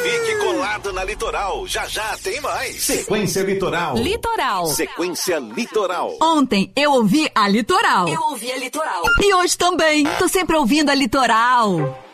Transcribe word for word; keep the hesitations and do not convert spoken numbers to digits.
Fique colado na Litoral. Já já tem mais. Sequência Litoral. Litoral. Sequência Litoral. Ontem eu ouvi a Litoral. Eu ouvi a Litoral. E hoje também. Tô sempre ouvindo a Litoral.